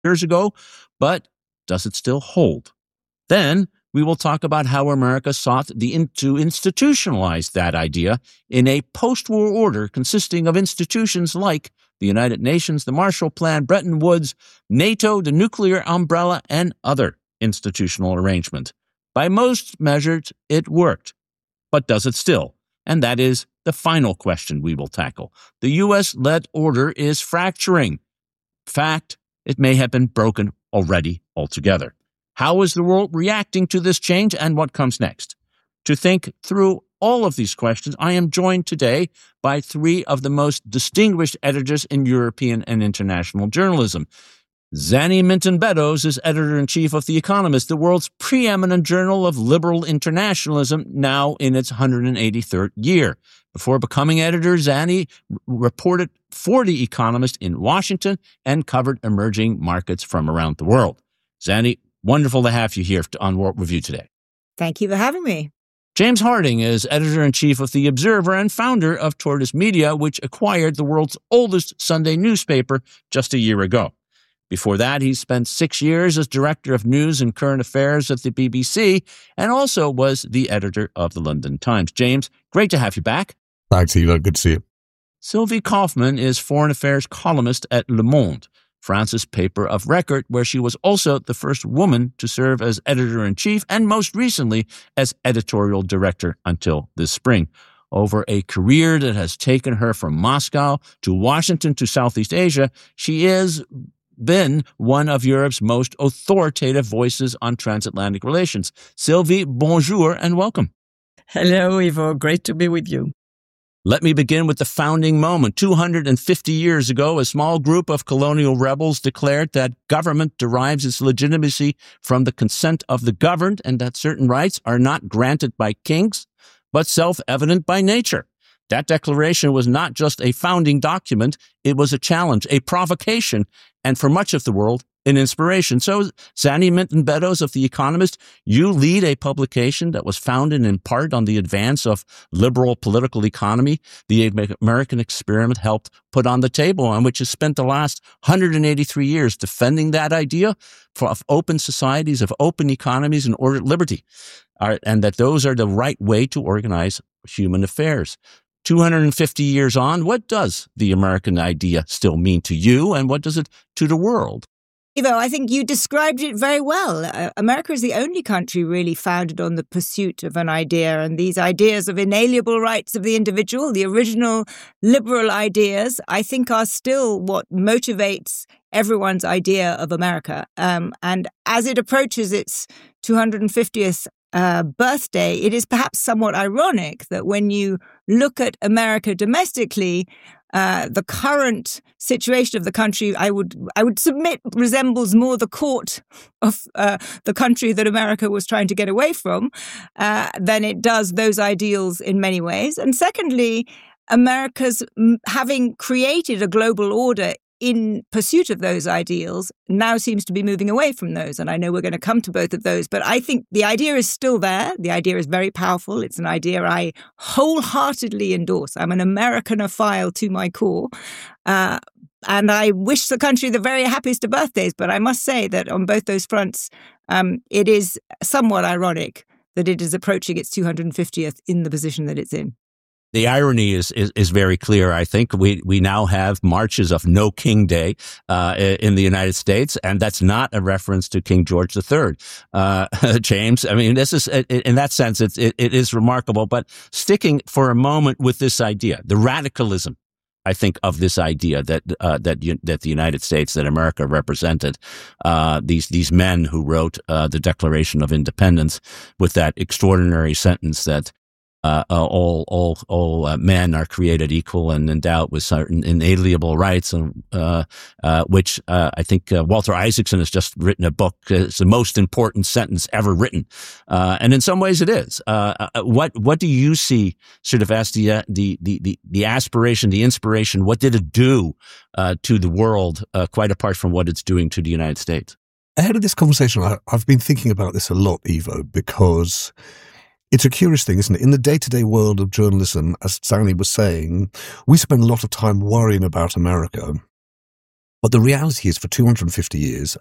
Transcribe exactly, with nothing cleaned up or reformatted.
years ago, but does it still hold? Then we will talk about how America sought the in, to institutionalize that idea in a post-war order consisting of institutions like the United Nations, the Marshall Plan, Bretton Woods, NATO, the nuclear umbrella, and other institutional arrangements. By most measures, it worked. But does it still? And that is the final question we will tackle. The U S-led order is fracturing. Fact, it may have been broken already altogether. How is the world reacting to this change, and what comes next? To think through all of these questions, I am joined today by three of the most distinguished editors in European and international journalism. Zanny Minton-Beddoes is editor-in-chief of The Economist, the world's preeminent journal of liberal internationalism, now in its one hundred eighty-third year. Before becoming editor, Zanny reported for The Economist in Washington and covered emerging markets from around the world. Zanny, wonderful to have you here on World Review today. Thank you for having me. James Harding is editor-in-chief of The Observer and founder of Tortoise Media, which acquired the world's oldest Sunday newspaper just a year ago. Before that, he spent six years as director of news and current affairs at the B B C and also was the editor of the London Times. James, great to have you back. Thanks, Ivo. Good to see you. Sylvie Kaufman is foreign affairs columnist at Le Monde, France's paper of record, where she was also the first woman to serve as editor-in-chief and most recently as editorial director until this spring. Over a career that has taken her from Moscow to Washington to Southeast Asia, she is been one of Europe's most authoritative voices on transatlantic relations. Sylvie, bonjour and welcome. Hello, Ivo. Great to be with you. Let me begin with the founding moment. two hundred fifty years ago, a small group of colonial rebels declared that government derives its legitimacy from the consent of the governed and that certain rights are not granted by kings, but self-evident by nature. That declaration was not just a founding document, it was a challenge, a provocation, and for much of the world, an inspiration. So, Zanny Minton-Beddoes of The Economist, you lead a publication that was founded in part on the advance of liberal political economy, the American experiment helped put on the table, and which has spent the last one hundred eighty-three years defending that idea for, of open societies, of open economies and ordered liberty, uh, and that those are the right way to organize human affairs. two hundred fifty years on, what does the American idea still mean to you, and what does it to the world? Ivo, I think you described it very well. Uh, America is the only country really founded on the pursuit of an idea, and these ideas of inalienable rights of the individual, the original liberal ideas, I think are still what motivates everyone's idea of America. Um, and as it approaches its two hundred fiftieth Uh, birthday, it is perhaps somewhat ironic that when you look at America domestically, uh, the current situation of the country, I would I would submit, resembles more the court of uh, the country that America was trying to get away from uh, than it does those ideals in many ways. And secondly, America's having created a global order in pursuit of those ideals now seems to be moving away from those. And I know we're going to come to both of those, but I think the idea is still there. The idea is very powerful. It's an idea I wholeheartedly endorse. I'm an Americanophile to my core. Uh, and I wish the country the very happiest of birthdays. But I must say that on both those fronts, um, it is somewhat ironic that it is approaching its two hundred fiftieth in the position that it's in. The irony is, is, is very clear. I think we, we now have marches of No King Day, uh, in the United States, and that's not a reference to King George the Third. Uh, James, I mean, this is, in that sense, it's, it, it is remarkable, but sticking for a moment with this idea, the radicalism, I think, of this idea that, uh, that, you, that the United States, that America represented, uh, these, these men who wrote, uh, the Declaration of Independence with that extraordinary sentence that, Uh, uh, all all all uh, men are created equal and endowed with certain inalienable rights, and uh, uh, which uh, I think uh, Walter Isaacson has just written a book. It's the most important sentence ever written, uh, and in some ways it is. Uh, uh, what what do you see sort of as the uh, the, the the the aspiration, the inspiration? What did it do uh, to the world, uh, quite apart from what it's doing to the United States? Ahead of this conversation, I, I've been thinking about this a lot, Ivo, because it's a curious thing, isn't it? In the day-to-day world of journalism, as Zanny was saying, we spend a lot of time worrying about America. But the reality is, for two hundred fifty years,